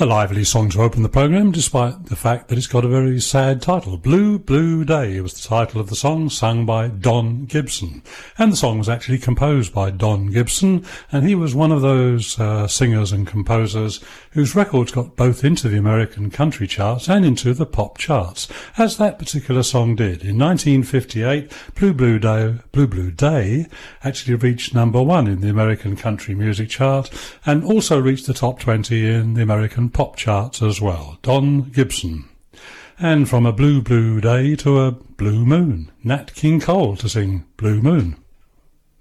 A lively song to open the programme, despite the fact that it's got a very sad title. Blue, Blue Day was the title of the song, sung by Don Gibson. And the song was actually composed by Don Gibson, and he was one of those singers and composers whose records got both into the American country charts and into the pop charts, as that particular song did. In 1958, Blue, Blue Day actually reached number 1 in the American country music chart, and also reached the top 20 in the American pop charts as well. Don Gibson. And from a blue, blue day to a blue moon, Nat King Cole to sing Blue Moon.